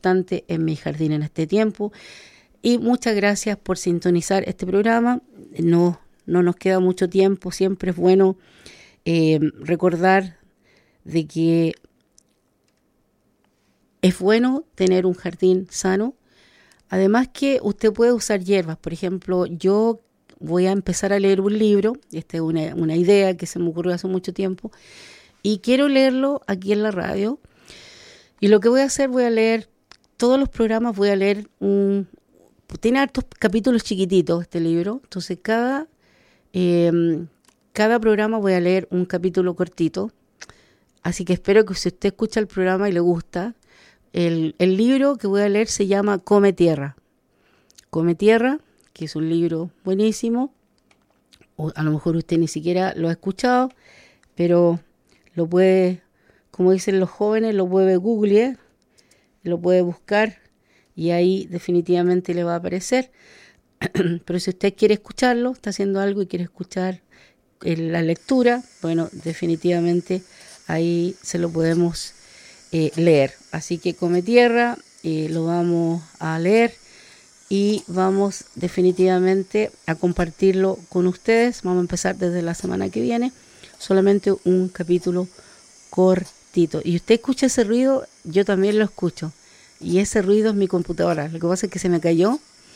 importante en mi jardín en este tiempo. Y muchas gracias por sintonizar este programa. No nos queda mucho tiempo, siempre es bueno recordar de que es bueno tener un jardín sano. Además que usted puede usar hierbas. Por ejemplo, yo voy a empezar a leer un libro. Esta es una idea que se me ocurrió hace mucho tiempo. Y quiero leerlo aquí en la radio. Y lo que voy a hacer, voy a leer todos los programas, voy a leer tiene hartos capítulos chiquititos este libro. Entonces cada programa voy a leer un capítulo cortito. Así que espero que si usted escucha el programa y le gusta, el libro que voy a leer se llama Come Tierra. Come Tierra, que es un libro buenísimo. O a lo mejor usted ni siquiera lo ha escuchado, pero lo puede, como dicen los jóvenes, lo puede googlear, lo puede buscar y ahí definitivamente le va a aparecer. Pero si usted quiere escucharlo, está haciendo algo y quiere escuchar la lectura, bueno, definitivamente ahí se lo podemos leer. Así que Come Tierra, lo vamos a leer y vamos definitivamente a compartirlo con ustedes. Vamos a empezar desde la semana que viene, solamente un capítulo cortito. Y usted escucha ese ruido, yo también lo escucho. Y ese ruido es mi computadora. Lo que pasa es que se me cayó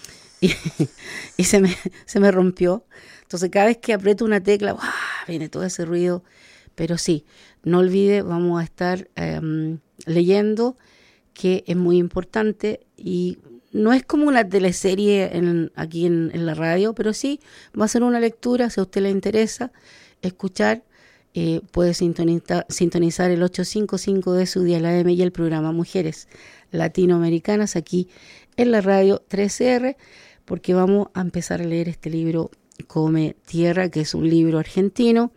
y se me rompió. Entonces cada vez que aprieto una tecla, ¡buah!, viene todo ese ruido. Pero sí, no olvide, vamos a estar leyendo, que es muy importante. Y no es como una teleserie aquí en la radio, pero sí va a ser una lectura. Si a usted le interesa escuchar, puede sintonizar el 855 de su día la AM y el programa Mujeres Latinoamericanas aquí en la radio 13R, porque vamos a empezar a leer este libro Come Tierra, que es un libro argentino.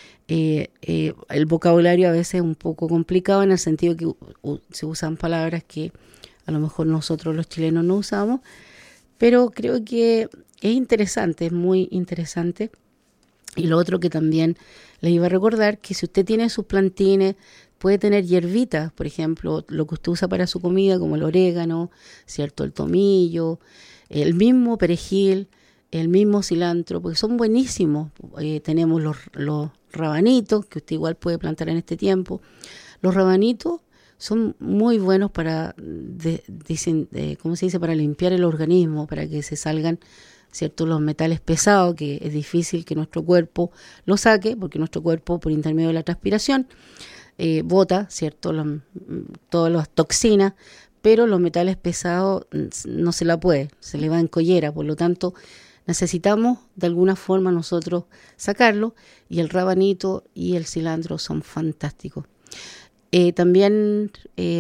El vocabulario a veces es un poco complicado en el sentido que se usan palabras que a lo mejor nosotros los chilenos no usamos, pero creo que es interesante, es muy interesante. Y lo otro que también les iba a recordar, que si usted tiene sus plantines, puede tener hierbitas, por ejemplo, lo que usted usa para su comida, como el orégano, ¿cierto?, el tomillo, el mismo perejil, el mismo cilantro, porque son buenísimos. Tenemos los rabanitos, que usted igual puede plantar en este tiempo. Los rabanitos son muy buenos para, ¿cómo se dice?, para limpiar el organismo, para que se salgan, ¿cierto?, los metales pesados, que es difícil que nuestro cuerpo lo saque, porque nuestro cuerpo, por intermedio de la transpiración, bota, ¿cierto?, todas las toxinas, pero los metales pesados no se la puede, se le va en collera. Por lo tanto, necesitamos de alguna forma nosotros sacarlo, y el rabanito y el cilantro son fantásticos. También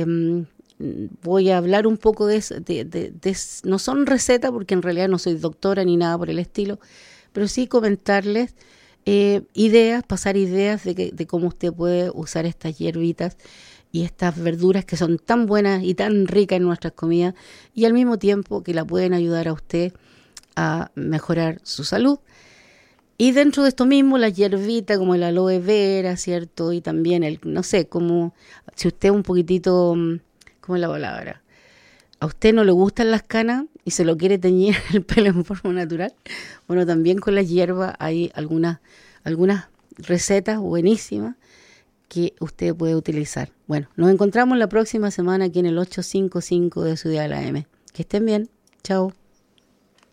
voy a hablar un poco de no son recetas, porque en realidad no soy doctora ni nada por el estilo, pero sí comentarles ideas, pasar ideas de cómo usted puede usar estas hierbitas y estas verduras que son tan buenas y tan ricas en nuestras comidas, y al mismo tiempo que la pueden ayudar a usted a mejorar su salud. Y dentro de esto mismo, las hierbitas como el aloe vera, ¿cierto? Y también no sé, como si usted un poquitito, ¿cómo es la palabra?, a usted no le gustan las canas y se lo quiere teñir el pelo en forma natural, bueno, también con las hierbas hay algunas recetas buenísimas que usted puede utilizar. Bueno, nos encontramos la próxima semana aquí en el 855 de su día de la M. Que estén bien. Chao.